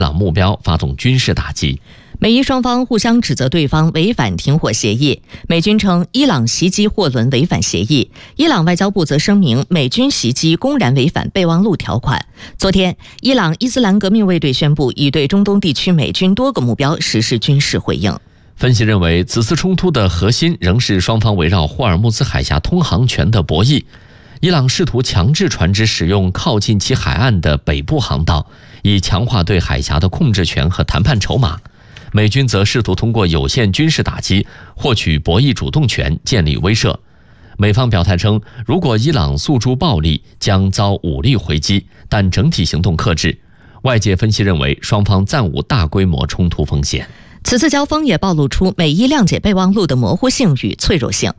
朗目标发动军事打击。 美伊双方互相指责对方违反停火协议。美军称伊朗袭击货轮违反协议，伊朗外交部则声明美军袭击公然违反备忘录条款。昨天，伊朗伊斯兰革命卫队宣布已对中东地区美军多个目标实施军事回应。 分析认为，此次冲突的核心仍是双方围绕霍尔木兹海峡通航权的博弈。伊朗试图强制船只使用靠近其海岸的北部航道，以强化对海峡的控制权和谈判筹码。美军则试图通过有限军事打击获取博弈主动权，建立威慑。美方表态称，如果伊朗诉诸暴力，将遭武力回击，但整体行动克制。外界分析认为，双方暂无大规模冲突风险。 此次交锋也暴露出美伊谅解备忘录的模糊性与脆弱性。